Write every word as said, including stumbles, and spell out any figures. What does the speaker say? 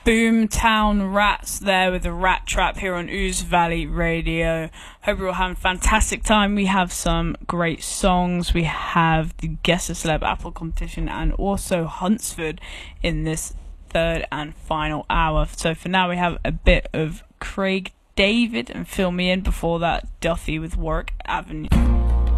Boomtown Rats there with the Rat Trap here on Ooze Valley Radio. Hope you're all having a fantastic time. We have some great songs. We have the Guess a Celeb Apple competition and also Huntsford in this third and final hour. So for now we have a bit of Craig David and Fill Me In. Before that, Duffy with Warwick Avenue.